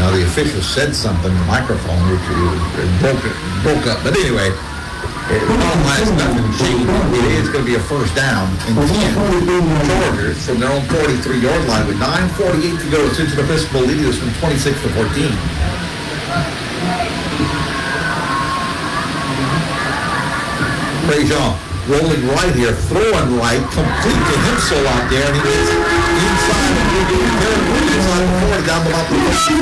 the official said something in the microphone, which broke up. But anyway, bottom line is nothing changed. It is going to be a first down and 10. Chargers from their own 43-yard line with 9:48 to go. Central Episcopal leading us from 26 to 14. Prejean rolling right here, throwing right, complete to Hensel out there, and he is inside the 40, down about the 35.